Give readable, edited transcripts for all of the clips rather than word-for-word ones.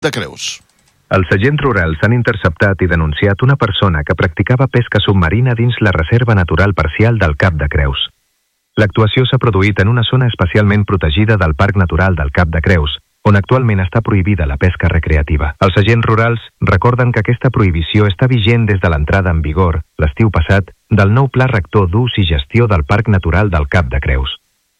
de Creus. Els agents rurals han interceptat i denunciat una persona que practicava pesca submarina dins la Reserva Natural Parcial del Cap de Creus. L'actuació s'ha produït en una zona especialment protegida del Parc Natural del Cap de Creus, on actualment està prohibida la pesca recreativa. Els agents rurals recorden que aquesta prohibició està vigent des de l'entrada en vigor, l'estiu passat, del nou Pla Rector d'ús i gestió del Parc Natural del Cap de Creus.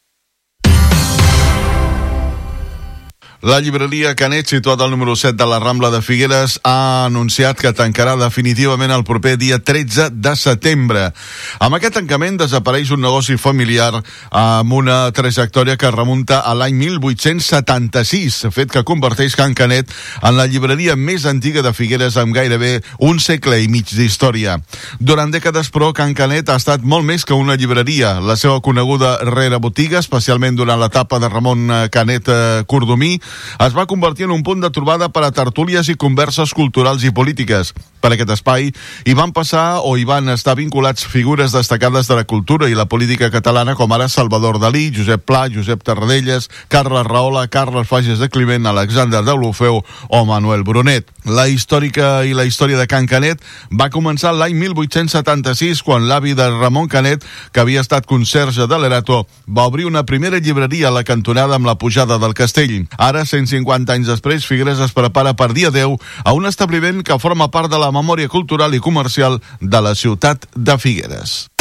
La llibreria Canet, situada al número 7 de la Rambla de Figueres, ha anunciat que tancarà definitivament el proper dia 13 de setembre. Amb aquest tancament desapareix un negoci familiar amb una trajectòria que remunta a l'any 1876, fet que converteix Can Canet en la llibreria més antiga de Figueres amb gairebé un segle i mig d'història. Durant dècades, però, Can Canet ha estat molt més que una llibreria. La seva coneguda rerebotiga, especialment durant l'etapa de Ramon Canet Cordomí, es va convertir en un punt de trobada per a tertúlies i converses culturals i polítiques. Per aquest espai hi van passar o hi van estar vinculats figures destacades de la cultura i la política catalana, com ara Salvador Dalí, Josep Pla, Josep Tarradellas, Carles Rahola, Carles Fages de Climent, Alexander Deulofeu o Manuel Brunet. La històrica i la història de Can Canet va començar l'any 1876, quan l'avi de Ramon Canet, que havia estat conserge de l'Erato, va obrir una primera llibreria a la cantonada amb la pujada del castell. Ara, 150 anys després, Figueres es prepara per dia 10 a un establiment que forma part de la memòria cultural i comercial de la ciutat de Figueres.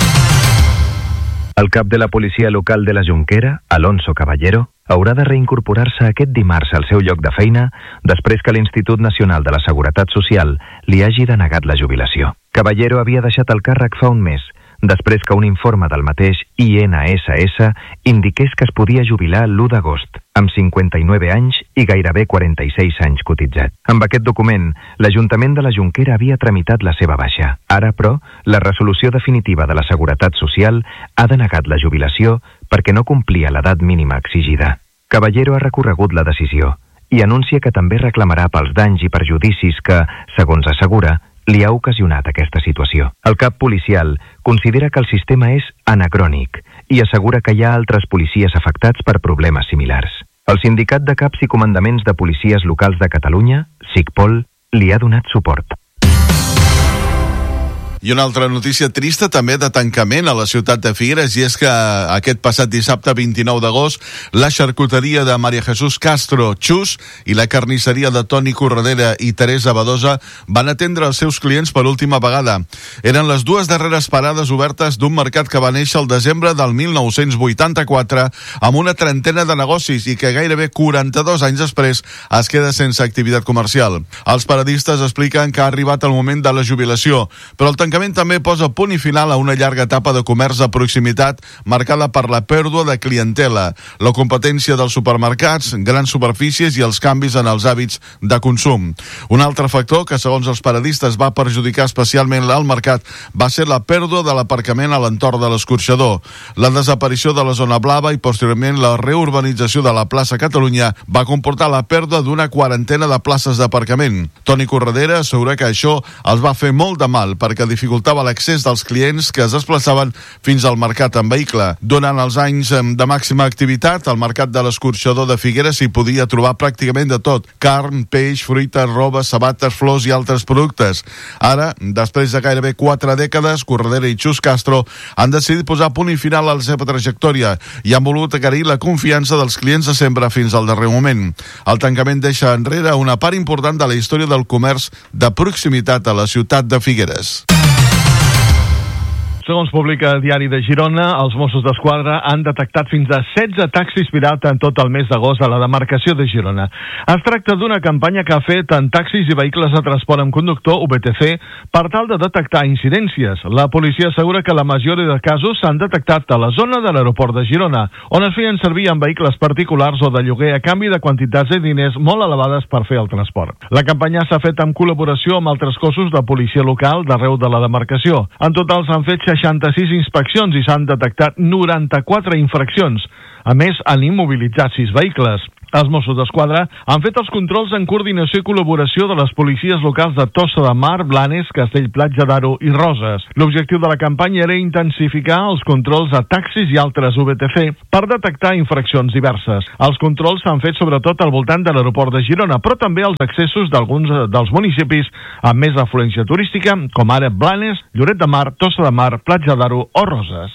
El cap de la policia local de la Jonquera, Alonso Caballero, haurà de reincorporar-se aquest dimarts al seu lloc de feina després que l'Institut Nacional de la Seguretat Social li hagi denegat la jubilació. Caballero havia deixat el càrrec fa un mes, després que un informe del mateix INSS indiqués que es podia jubilar l'1 d'agost, amb 59 anys i gairebé 46 anys cotitzat. Amb aquest document, l'Ajuntament de la Jonquera havia tramitat la seva baixa. Ara, però, la resolució definitiva de la Seguretat Social ha denegat la jubilació perquè no complia l'edat mínima exigida. Caballero ha recorregut la decisió i anuncia que també reclamarà pels danys i perjudicis que, segons assegura, li ha ocasionat aquesta situació. El cap policial considera que el sistema és anacrònic i assegura que hi ha altres policies afectats per problemes similars. El Sindicat de Caps i Comandaments de Policies Locals de Catalunya, SICPOL, li ha donat suport. I una altra notícia trista també de tancament a la ciutat de Figueres, i és que aquest passat dissabte 29 d'agost la xarcuteria de Maria Jesús Castro Xus i la carnisseria de Toni Corredera i Teresa Badosa van atendre els seus clients per última vegada. Eren les dues darreres parades obertes d'un mercat que va néixer el desembre del 1984 amb una trentena de negocis i que gairebé 42 anys després es queda sense activitat comercial. Els paradistes expliquen que ha arribat el moment de la jubilació, però el tancament també posa punt i final a una llarga etapa de comerç de proximitat marcada per la pèrdua de clientela, la competència dels supermercats, grans superfícies i els canvis en els hàbits de consum. Un altre factor que, segons els paradistes, va perjudicar especialment al mercat va ser la pèrdua de l'aparcament a l'entorn de l'escorxador. La desaparició de la zona blava i posteriorment la reurbanització de la plaça Catalunya va comportar la pèrdua d'una quarantena de places d'aparcament. Toni Corredera assegura que això els va fer molt de mal perquè dificultava l'accés dels clients que es desplaçaven fins al mercat en vehicle. Durant els anys de màxima activitat, al mercat de l'escorxador de Figueres s'hi podia trobar pràcticament de tot: carn, peix, fruita, roba, sabates, flors i altres productes. Ara, després de gairebé 4 dècades, Corredera i Xus Castro han decidit posar punt i final a la seva trajectòria i han volgut agrair la confiança dels clients de sempre fins al darrer moment. El tancament deixa enrere una part important de la història del comerç de proximitat a la ciutat de Figueres. Segons publica el Diari de Girona, els Mossos d'Esquadra han detectat fins a 16 taxis pirata en tot el mes d'agost a la demarcació de Girona. Es tracta d'una campanya que ha fet en taxis i vehicles de transport amb conductor, VTC, per tal de detectar incidències. La policia assegura que la majoria de casos s'han detectat a la zona de l'aeroport de Girona, on es feien servir en vehicles particulars o de lloguer a canvi de quantitats de diners molt elevades per fer el transport. La campanya s'ha fet en col·laboració amb altres cossos de policia local d'arreu de la demarcació. En total s'han fet 66 inspeccions i s'han detectat 94 infraccions. A més, han immobilitzat 6 vehicles. Els Mossos d'Esquadra han fet els controls en coordinació i col·laboració de les policies locals de Tossa de Mar, Blanes, Castell-Platja d'Aro i Roses. L'objectiu de la campanya era intensificar els controls a taxis i altres VTC per detectar infraccions diverses. Els controls s'han fet sobretot al voltant de l'aeroport de Girona, però també als accessos d'alguns dels municipis amb més afluència turística, com ara Blanes, Lloret de Mar, Tossa de Mar, Platja d'Aro o Roses.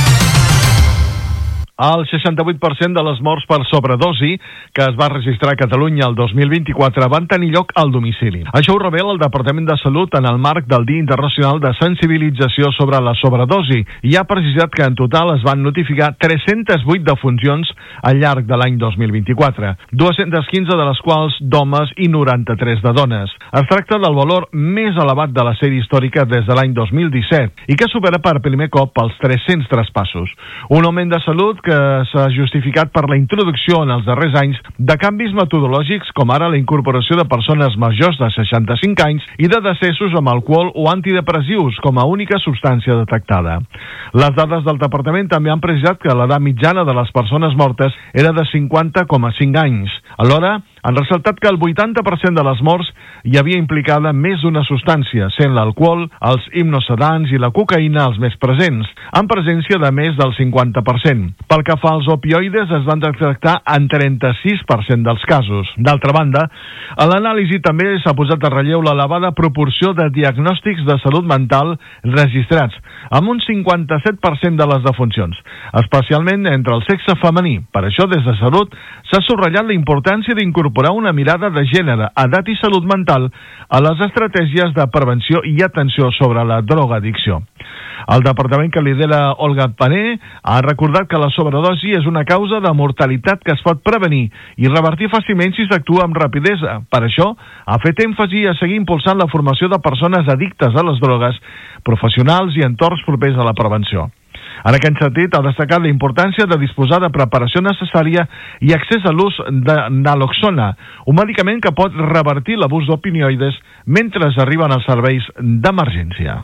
El 68% de les morts per sobredosi que es va registrar a Catalunya el 2024 van tenir lloc al domicili. Això ho revela el Departament de Salut en el marc del Dia Internacional de Sensibilització sobre la Sobredosi i ha precisat que en total es van notificar 308 defuncions al llarg de l'any 2024, 215 de les quals d'homes i 93 de dones. Es tracta del valor més elevat de la sèrie històrica des de l'any 2017 i que supera per primer cop els 300 traspassos. Un augment de salut que s'ha justificat per la introducció en els darrers anys de canvis metodològics com ara la incorporació de persones majors de 65 anys i de decessos amb alcohol o antidepressius com a única substància detectada. Les dades del departament també han precisat que l'edat mitjana de les persones mortes era de 50,5 anys. Alhora, han ressaltat que el 80% de les morts hi havia implicada més d'una substància, sent l'alcohol, els hipnosedants i la cocaïna els més presents, amb presència de més del 50%. Pel que fa als opioides, es van detectar en 36% dels casos. D'altra banda, a l'anàlisi també s'ha posat a relleu l'elevada proporció de diagnòstics de salut mental registrats, amb un 57% de les defuncions, especialment entre el sexe femení. Per això, des de Salut, s'ha subratllat la importància d'incorporar una mirada de gènere, edat i salut mental a les estratègies de prevenció i atenció sobre la drogadicció. El departament que lidera Olga Pané ha recordat que la sobredosi és una causa de mortalitat que es pot prevenir i revertir fàcilment si s'actua amb rapidesa. Per això, ha fet èmfasi a seguir impulsant la formació de persones addictes a les drogues, professionals i entorns propers a la prevenció. En aquest sentit, ha destacat la importància de disposar de preparació necessària i accés a l'ús de naloxona, un medicament que pot revertir l'abús d'opioides mentre arriben als serveis d'emergència.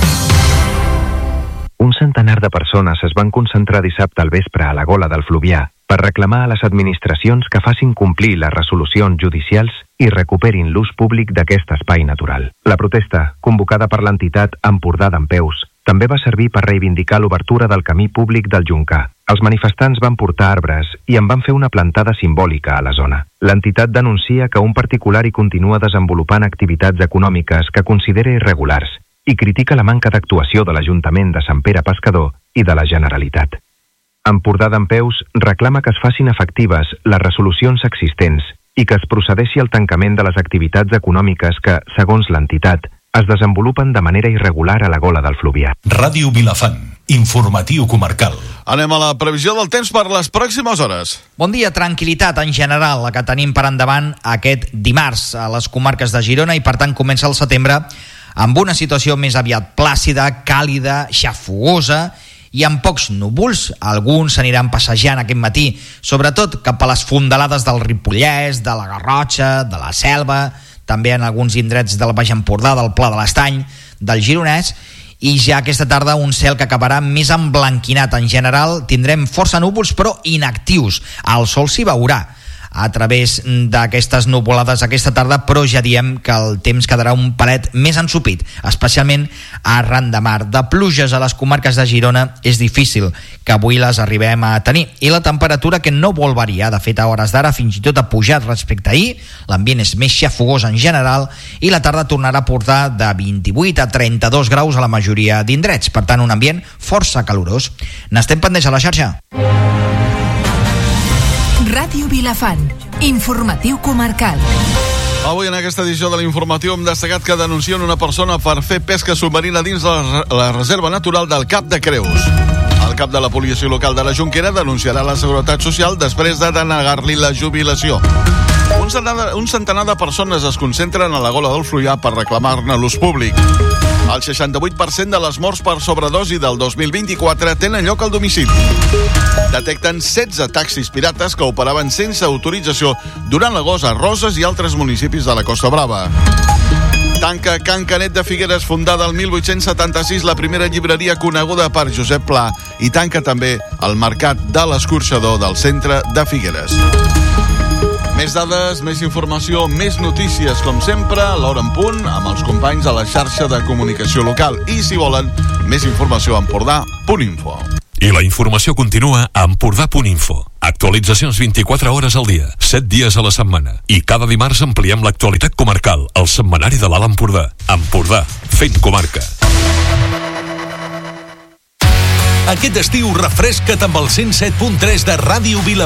Un centenar de persones es van concentrar dissabte al vespre a la Gola del Fluvià per reclamar a les administracions que facin complir les resolucions judicials i recuperin l'ús públic d'aquest espai natural. La protesta, convocada per l'entitat Empordà Dempeus, també va servir per reivindicar l'obertura del camí públic del Joncar. Els manifestants van portar arbres i en van fer una plantada simbòlica a la zona. L'entitat denuncia que un particular hi continua desenvolupant activitats econòmiques que considera irregulars i critica la manca d'actuació de l'Ajuntament de Sant Pere Pescador i de la Generalitat. Empordà Dempeus reclama que es facin efectives les resolucions existents i que es procedeixi al tancament de les activitats econòmiques que, segons l'entitat, es desenvolupen de manera irregular a la Gola del Fluvià. Ràdio Vilafant, informatiu comarcal. Anem a la previsió del temps per les pròximes hores. Bon dia, tranquil·litat en general, la que tenim per endavant aquest dimarts a les comarques de Girona i per tant comença el setembre amb una situació més aviat plàcida, càlida, xafogosa i amb pocs núvols. Alguns s'aniran passejant aquest matí, sobretot cap a les fondalades del Ripollès, de la Garrotxa, de la Selva, també en alguns indrets del Baix Empordà, del Pla de l'Estany, del Gironès, i ja aquesta tarda un cel que acabarà més emblanquinat. En general tindrem força núvols però inactius. El sol s'hi veurà a través d'aquestes nuvolades aquesta tarda, però ja diem que el temps quedarà un palet més ensopit, especialment arran de mar. De pluges a les comarques de Girona és difícil que avui les arribem a tenir, i la temperatura, que no vol variar, de fet a hores d'ara fins i tot ha pujat respecte a ahir, l'ambient és més xafogós en general i la tarda tornarà a portar de 28 a 32 graus a la majoria d'indrets, per tant un ambient força calorós. N'estem pendents a la xarxa. Ràdio Vilafant, informatiu comarcal. Avui en aquesta edició de l'informatiu hem destacat que denuncien una persona per fer pesca submarina dins la reserva natural del Cap de Creus. El cap de la policia local de la Jonquera denunciarà la Seguretat Social després de denegar-li la jubilació. Un centenar de persones es concentren a la Gola del Fluvià per reclamar-ne l'ús públic. El 68% de les morts per sobredosi del 2024 tenen lloc al domicili. Detecten 16 taxis pirates que operaven sense autorització durant l'agost a Roses i altres municipis de la Costa Brava. Tanca Can Canet de Figueres, fundada el 1876, la primera llibreria coneguda per Josep Pla, i tanca també el mercat de l'Escorxador del centre de Figueres. Més dades, més informació, més notícies, com sempre, a l'hora en punt, amb els companys a la xarxa de comunicació local. I, si volen, més informació a Empordà.info. I la informació continua a Empordà.info. Actualitzacions 24 hores al dia, 7 dies a la setmana. I cada dimarts ampliem l'actualitat comarcal, al setmanari de l'Alt Empordà. Empordà, fent comarca. Aquest estiu refresca't amb el 107.3 de Ràdio Vilafant.